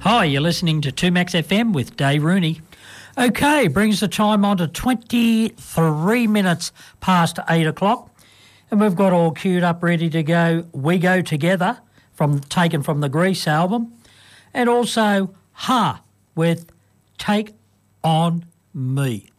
Hi, you're listening to 2Max FM with Dave Rooney. Okay, brings the time on to 23 minutes past 8 o'clock. And we've got all queued up, ready to go. We Go Together, taken from the Grease album. And also Ha with Take On Me.